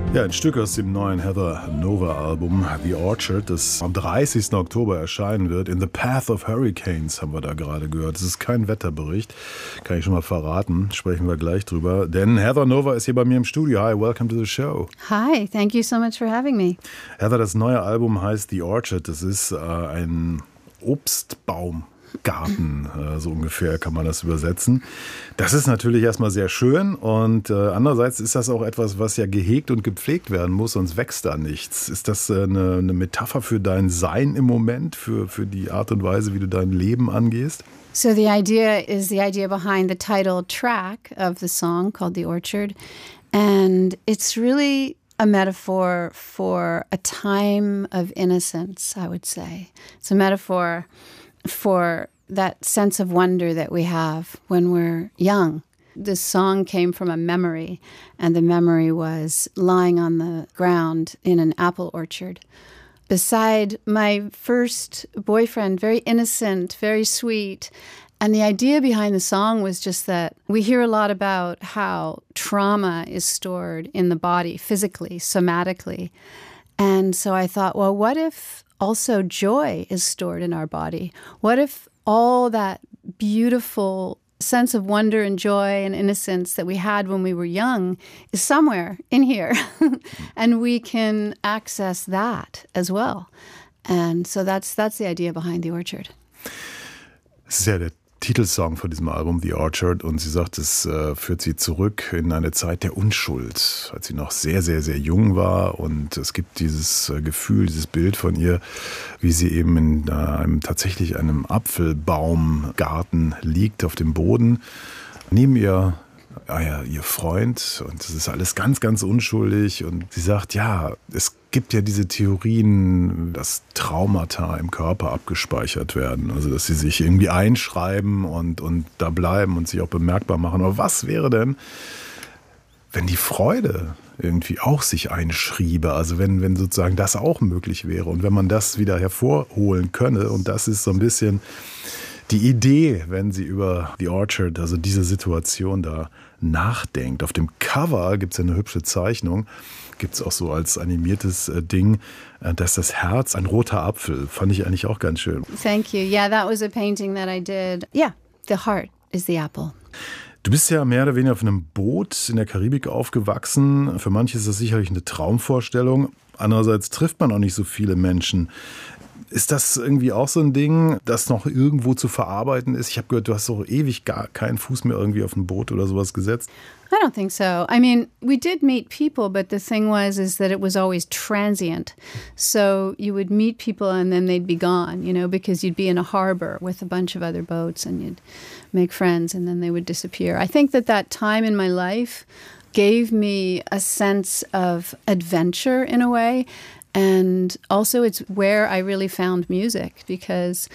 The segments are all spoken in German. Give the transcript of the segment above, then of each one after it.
Ja, ein Stück aus dem neuen Heather Nova-Album The Orchard, das am 30. Oktober erscheinen wird. In the Path of Hurricanes haben wir da gerade gehört. Es ist kein Wetterbericht, kann ich schon mal verraten. Sprechen wir gleich drüber. Denn Heather Nova ist hier bei mir im Studio. Hi, welcome to the show. Hi, thank you so much for having me. Heather, das neue Album heißt The Orchard. Das ist ein Obstbaum. Garten, so ungefähr kann man das übersetzen. Das ist natürlich erstmal sehr schön und andererseits ist das auch etwas, was ja gehegt und gepflegt werden muss, sonst wächst da nichts. Ist das eine Metapher für dein Sein im Moment, für die Art und Weise, wie du dein Leben angehst? So the idea is the idea behind the title track of the song called The Orchard, and it's really a metaphor for a time of innocence, I would say. It's a metaphor for that sense of wonder that we have when we're young. This song came from a memory, and the memory was lying on the ground in an apple orchard beside my first boyfriend, very innocent, very sweet. And the idea behind the song was just that we hear a lot about how trauma is stored in the body, physically, somatically. And so I thought, well, what if also joy is stored in our body? What if all that beautiful sense of wonder and joy and innocence that we had when we were young is somewhere in here and we can access that as well? And so that's the idea behind The Orchard. Es ist ja der Titelsong von diesem Album, The Orchard, und sie sagt, es führt sie zurück in eine Zeit der Unschuld, als sie noch sehr, sehr, sehr jung war, und es gibt dieses Gefühl, dieses Bild von ihr, wie sie eben in tatsächlich einem Apfelbaumgarten liegt auf dem Boden, neben ihr ihr Freund, und das ist alles ganz, ganz unschuldig, und sie sagt, ja, es gibt ja diese Theorien, dass Traumata im Körper abgespeichert werden, also dass sie sich irgendwie einschreiben und da bleiben und sich auch bemerkbar machen. Aber was wäre denn, wenn die Freude irgendwie auch sich einschriebe, also wenn sozusagen das auch möglich wäre und wenn man das wieder hervorholen könne, und das ist so ein bisschen die Idee, wenn sie über The Orchard, also diese Situation da nachdenkt. Auf dem Cover gibt es ja eine hübsche Zeichnung, gibt es auch so als animiertes Ding, dass das Herz ein roter Apfel. Fand ich eigentlich auch ganz schön. Thank you. Yeah, that was a painting that I did. Yeah, the heart is the apple. Du bist ja mehr oder weniger auf einem Boot in der Karibik aufgewachsen. Für manche ist das sicherlich eine Traumvorstellung. Andererseits trifft man auch nicht so viele Menschen. Ist das irgendwie auch so ein Ding, das noch irgendwo zu verarbeiten ist? Ich habe gehört, du hast so ewig gar keinen Fuß mehr irgendwie auf ein Boot oder sowas gesetzt. I don't think so. I mean, we did meet people, but the thing is that it was always transient. So you would meet people and then they'd be gone, because you'd be in a harbor with a bunch of other boats and you'd make friends and then they would disappear. I think that time in my life gave me a sense of adventure in a way. And also it's where I really found music, because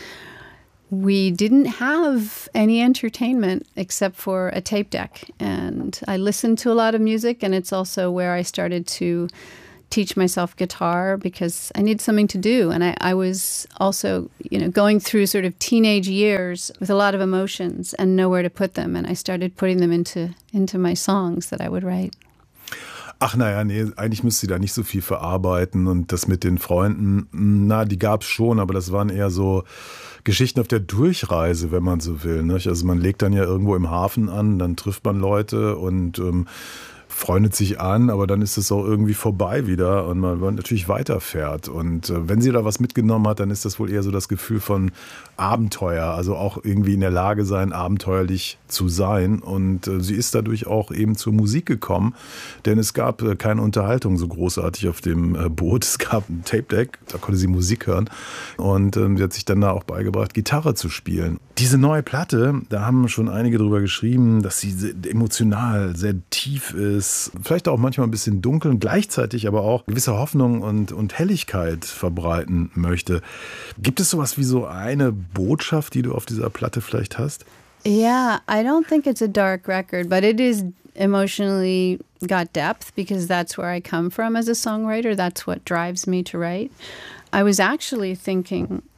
we didn't have any entertainment except for a tape deck. And I listened to a lot of music, and it's also where I started to teach myself guitar because I needed something to do. And I was also, going through sort of teenage years with a lot of emotions and nowhere to put them. And I started putting them into my songs that I would write. Ach naja, nee, eigentlich müsste sie da nicht so viel verarbeiten, und das mit den Freunden, die gab's schon, aber das waren eher so Geschichten auf der Durchreise, wenn man so will, nicht? Also man legt dann ja irgendwo im Hafen an, dann trifft man Leute und freundet sich an, aber dann ist es auch irgendwie vorbei wieder und man natürlich weiterfährt. Und wenn sie da was mitgenommen hat, dann ist das wohl eher so das Gefühl von Abenteuer, also auch irgendwie in der Lage sein, abenteuerlich zu sein. Und sie ist dadurch auch eben zur Musik gekommen, denn es gab keine Unterhaltung so großartig auf dem Boot. Es gab ein Tape-Deck, da konnte sie Musik hören, und sie hat sich dann da auch beigebracht, Gitarre zu spielen. Diese neue Platte, da haben schon einige drüber geschrieben, dass sie emotional sehr tief ist, vielleicht auch manchmal ein bisschen dunkel und gleichzeitig aber auch gewisse Hoffnung und Helligkeit verbreiten möchte. Gibt es sowas wie so eine Botschaft, die du auf dieser Platte vielleicht hast? Yeah, I don't think it's a dark record, but it is emotionally got depth because that's where I come from as a songwriter. That's what drives me to write. I was actually thinking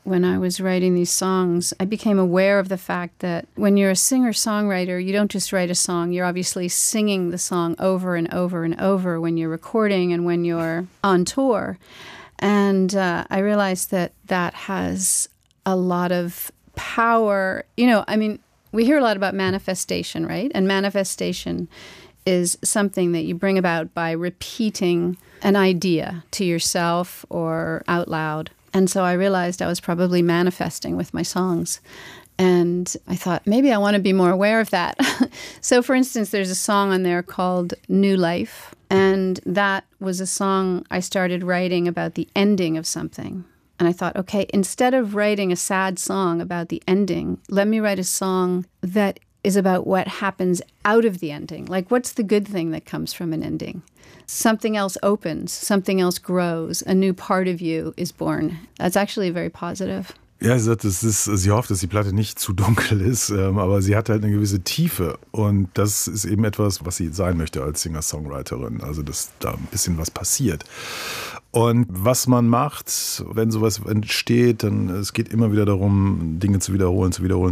when I was writing these songs, I became aware of the fact that when you're a singer-songwriter, you don't just write a song. You're obviously singing the song over and over and over when you're recording and when you're on tour. And I realized that that has a lot of power. You know, I mean, we hear a lot about manifestation, right? And manifestation is something that you bring about by repeating an idea to yourself or out loud. And so I realized I was probably manifesting with my songs. And I thought, maybe I want to be more aware of that. So, for instance, there's a song on there called New Life. And that was a song I started writing about the ending of something. And I thought, okay, instead of writing a sad song about the ending, let me write a song that is about what happens out of the ending. Like, what's the good thing that comes from an ending? Something else opens, something else grows, a new part of you is born. That's actually very positive. Ja, sie sagt, sie hofft, dass die Platte nicht zu dunkel ist, aber sie hat halt eine gewisse Tiefe. Und das ist eben etwas, was sie sein möchte als Singer-Songwriterin. Also, dass da ein bisschen was passiert. Und was man macht, wenn sowas entsteht, dann es geht immer wieder darum, Dinge zu wiederholen.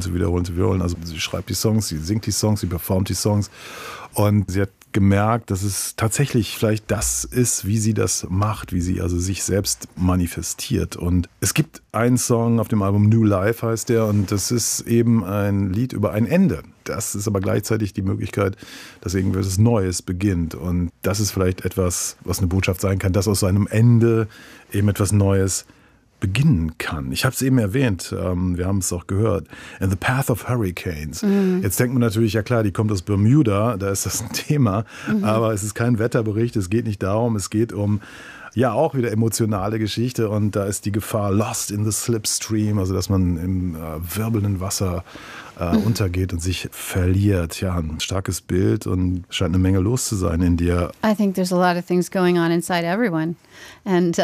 Also sie schreibt die Songs, sie singt die Songs, sie performt die Songs. Und sie hat gemerkt, dass es tatsächlich vielleicht das ist, wie sie das macht, wie sie also sich selbst manifestiert. Und es gibt einen Song auf dem Album New Life heißt der und das ist eben ein Lied über ein Ende. Das ist aber gleichzeitig die Möglichkeit, dass irgendwas Neues beginnt. Und das ist vielleicht etwas, was eine Botschaft sein kann, dass aus seinem Ende eben etwas Neues beginnen kann. Ich habe es eben erwähnt, wir haben es auch gehört, In the Path of Hurricanes. Jetzt denkt man natürlich, ja klar, die kommt aus Bermuda, da ist das ein Thema, aber es ist kein Wetterbericht, es geht nicht darum, es geht um ja auch wieder emotionale Geschichte und da ist die Gefahr lost in the slipstream, also dass man im wirbelnden Wasser untergeht und sich verliert. Ja, ein starkes Bild und scheint eine Menge los zu sein in dir. I think there's a lot of things going on inside everyone. And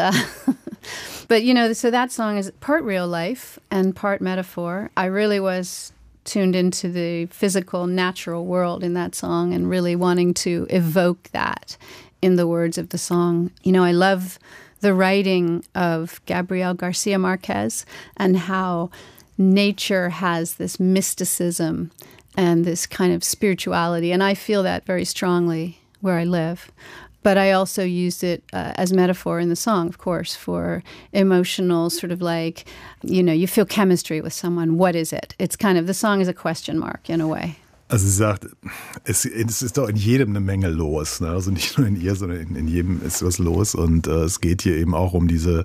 but you know, so that song is part real life and part metaphor. I really was tuned into the physical, natural world in that song and really wanting to evoke that in the words of the song. You know, I love the writing of Gabriel Garcia Marquez and how nature has this mysticism and this kind of spirituality. And I feel that very strongly where I live. But I also used it as metaphor in the song, of course, for emotional sort of like, you know, you feel chemistry with someone. What is it? It's kind of, the song is a question mark in a way. Also sie sagt, es ist doch in jedem eine Menge los. Ne? Also nicht nur in ihr, sondern in jedem ist was los. Und es geht hier eben auch um diese,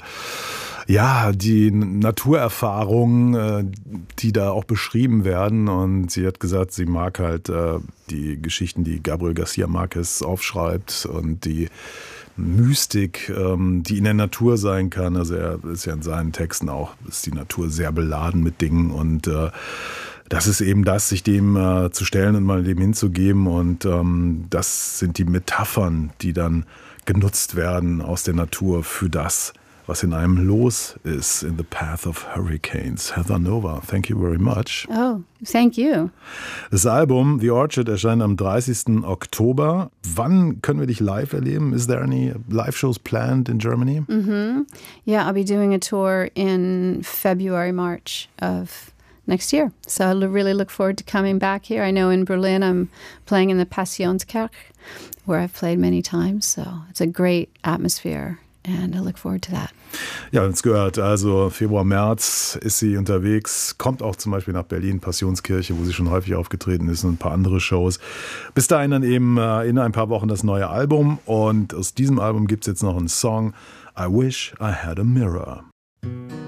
ja, die Naturerfahrungen, die da auch beschrieben werden. Und sie hat gesagt, sie mag halt die Geschichten, die Gabriel Garcia Marquez aufschreibt und die Mystik, die in der Natur sein kann. Also er ist ja in seinen Texten auch, ist die Natur sehr beladen mit Dingen und das ist eben das, sich dem zu stellen und mal dem hinzugeben. Und das sind die Metaphern, die dann genutzt werden aus der Natur für das, was in einem los ist. In the Path of Hurricanes. Heather Nova, thank you very much. Oh, thank you. Das Album The Orchard erscheint am 30. Oktober. Wann können wir dich live erleben? Is there any live shows planned in Germany? Yeah, I'll be doing a tour in February, March of next year. So I really look forward to coming back here. I know in Berlin I'm playing in the Passionskirche, where I've played many times. So it's a great atmosphere and I look forward to that. Ja, wir haben es gehört. Also Februar, März ist sie unterwegs. Kommt auch zum Beispiel nach Berlin, Passionskirche, wo sie schon häufig aufgetreten ist und ein paar andere Shows. Bis dahin dann eben in ein paar Wochen das neue Album. Und aus diesem Album gibt es jetzt noch einen Song, I Wish I Had a Mirror.